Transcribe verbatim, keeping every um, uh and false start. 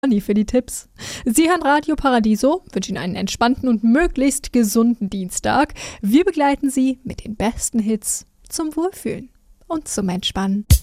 für die Tipps. Sie hören Radio Paradiso, wünschen Ihnen einen entspannten und möglichst gesunden Dienstag. Wir begleiten Sie mit den besten Hits zum Wohlfühlen und zum Entspannen.